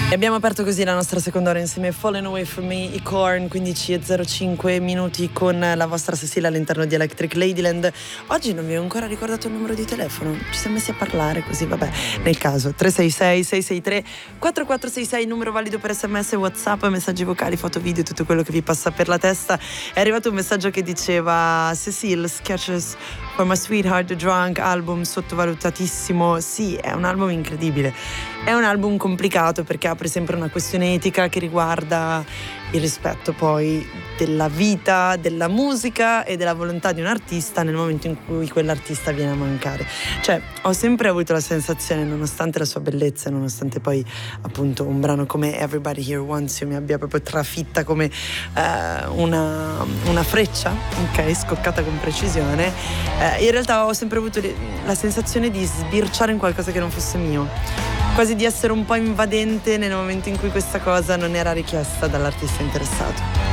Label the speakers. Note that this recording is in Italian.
Speaker 1: E abbiamo aperto così la nostra seconda ora insieme. Fallen Away From Me, i Korn, 15:05 minuti con la vostra Cecilia all'interno di Electric Ladyland. Oggi non vi ho ancora ricordato il numero di telefono, ci siamo messi a parlare così, vabbè, nel caso 366-663-4466, numero valido per SMS, WhatsApp, messaggi vocali, foto, video, tutto quello che vi passa per la testa. È arrivato un messaggio che diceva: Cecile, Sketches for My Sweetheart, The Drunk, album sottovalutatissimo. Sì, è un album incredibile, è un album complicato perché apre sempre una questione etica che riguarda il rispetto poi della vita, della musica e della volontà di un artista nel momento in cui quell'artista viene a mancare. Cioè, ho sempre avuto la sensazione, nonostante la sua bellezza, nonostante poi appunto un brano come Everybody Here Wants You mi abbia proprio trafitta come una freccia, ok, scoccata con precisione, in realtà ho sempre avuto la sensazione di sbirciare in qualcosa che non fosse mio, quasi di essere un po' invadente nel momento in cui questa cosa non era richiesta dall'artista interessato.